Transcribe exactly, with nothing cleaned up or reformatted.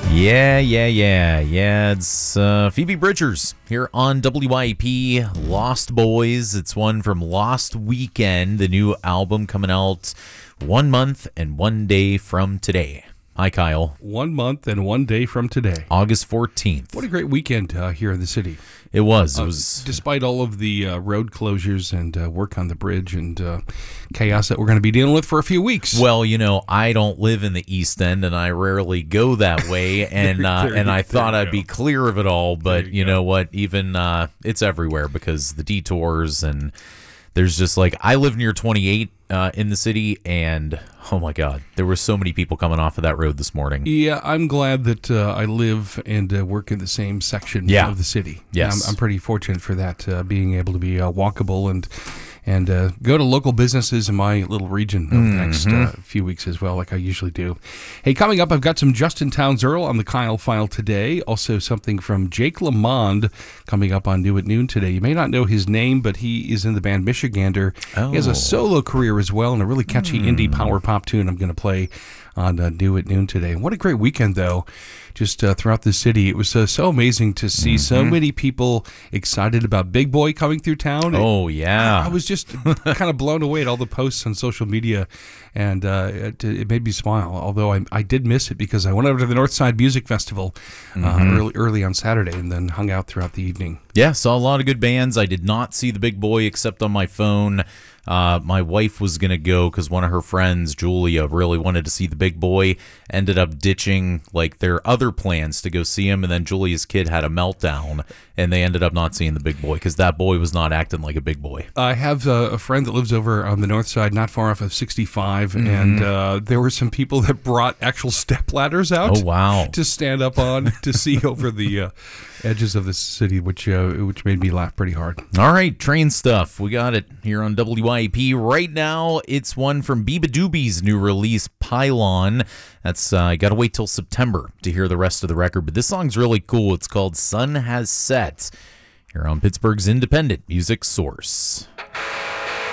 Yeah, yeah, yeah, yeah. It's uh, Phoebe Bridgers here on W I P, Lost Boys. It's one from Lost Weekend, the new album coming out one month and one day from today. Hi, Kyle. One month and one day from today. August fourteenth. What a great weekend uh, here in the city. It was. It Uh, was. despite all of the uh, road closures and uh, work on the bridge and uh, chaos that we're going to be dealing with for a few weeks. Well, you know, I don't live in the East End, and I rarely go that way. And uh, There and you- I thought there you I'd be go. clear of it all, but you you, go. know what? Even uh, it's everywhere because the detours and there's just like I live near twenty-eight uh, in the city, and oh my God, there were so many people coming off of that road this morning. Yeah, I'm glad that uh, I live and uh, work in the same section Yeah. of the city. Yes. I'm, I'm pretty fortunate for that, uh, being able to be uh, walkable and and uh, go to local businesses in my little region over the next uh, few weeks as well, like I usually do. Hey, coming up, I've got some Justin Townes Earl on the Kyle File today. Also something from Jake LaMond coming up on New at Noon today. You may not know his name, but he is in the band Michigander. He has Oh. a solo career as well and a really catchy indie power pop tune I'm going to play on uh, New at Noon today. What a great weekend, though, just uh, throughout the city. It was uh, so amazing to see so many people excited about Big Boy coming through town. Oh yeah, I was just kind of blown away at all the posts on social media, and uh, it, it made me smile, although I, I did miss it because I went over to the Northside Music Festival uh, early, early on Saturday and then hung out throughout the evening. yeah. Saw a lot of good bands. I did not see the Big Boy except on my phone. Uh, my wife was going to go because one of her friends, Julia, really wanted to see the Big Boy, ended up ditching like their other plans to go see him. And then Julia's kid had a meltdown and they ended up not seeing the Big Boy because that boy was not acting like a big boy. I have uh, a friend that lives over on the north side, not far off of sixty-five, and uh, there were some people that brought actual step ladders out Oh, wow. to stand up on to see over the uh, edges of the city, which uh, which made me laugh pretty hard. All right, train stuff. We got it here on W I P. Right now, it's one from Biba Doobie's new release, Pylon. That's, uh, you got to wait till September to hear the rest of the record, but this song's really cool. It's called Sun Has Set. Here on Pittsburgh's independent music source.